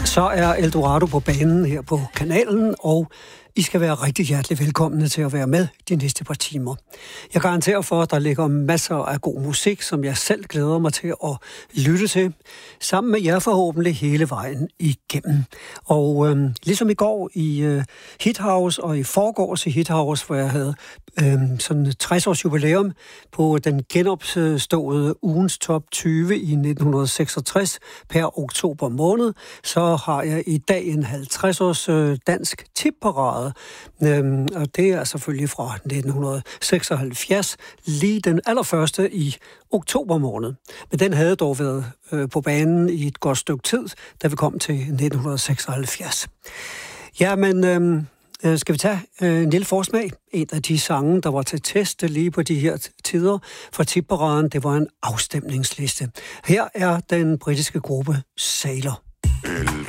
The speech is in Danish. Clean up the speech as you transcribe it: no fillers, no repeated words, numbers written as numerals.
Så er Eldorado på banen her på kanalen, og I skal være rigtig hjertelig velkomne til at være med de næste par timer. Jeg garanterer for, at der ligger masser af god musik, som jeg selv glæder mig til at lytte til, sammen med jer forhåbentlig hele vejen igennem. Og ligesom i går i Hithouse og i forgårs i Hithouse, hvor jeg havde sådan 60-års jubilæum på den genopståede ugens top 20 i 1966 per oktober måned, så har jeg i dag en 50-års dansk tipparade. Og det er selvfølgelig fra 1976, lige den allerførste i oktober måned. Men den havde dog været på banen i et godt stykke tid, da vi kom til 1976. Ja, men skal vi tage en lille forsmag? En af de sange, der var til test lige på de her tider fra tipparaden, det var en afstemningsliste. Her er den britiske gruppe Sailor.